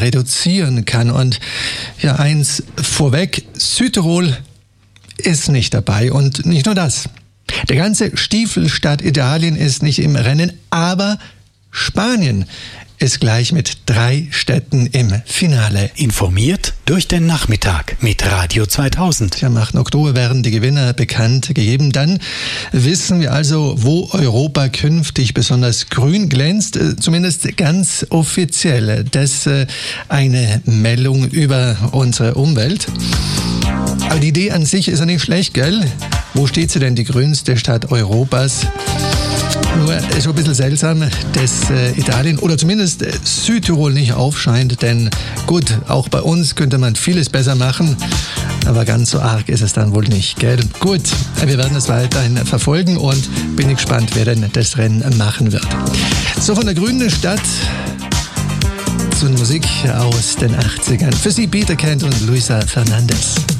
reduzieren kann. Und ja, eins vorweg, Südtirol ist nicht dabei. Und nicht nur das. Der ganze Stiefelstadt Italien ist nicht im Rennen, aber Spanien ist gleich mit 3 Städten im Finale. Informiert durch den Nachmittag mit Radio 2000. Am 8. Oktober werden die Gewinner bekannt gegeben. Dann wissen wir also, wo Europa künftig besonders grün glänzt. Zumindest ganz offiziell. Das ist eine Meldung über unsere Umwelt. Aber die Idee an sich ist ja nicht schlecht, gell? Wo steht sie denn, die grünste Stadt Europas? Nur so ein bisschen seltsam, dass Italien oder zumindest Südtirol nicht aufscheint, denn gut, auch bei uns könnte man vieles besser machen, aber ganz so arg ist es dann wohl nicht, gell? Gut, wir werden es weiterhin verfolgen und bin gespannt, wer denn das Rennen machen wird. So, von der grünen Stadt zur Musik aus den 80ern. Für Sie Peter Kent und Luisa Fernandez.